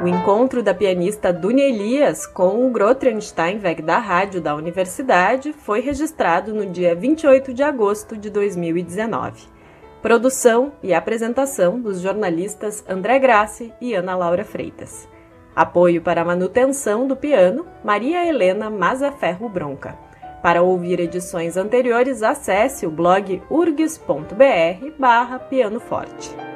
O encontro da pianista Dunia Elias com o Grotriansteinweg da rádio da universidade foi registrado no dia 28 de agosto de 2019. Produção e apresentação dos jornalistas André Grassi e Ana Laura Freitas. Apoio para a manutenção do piano, Maria Helena Mazaferro Bronca. Para ouvir edições anteriores, acesse o blog urgs.br/pianoforte.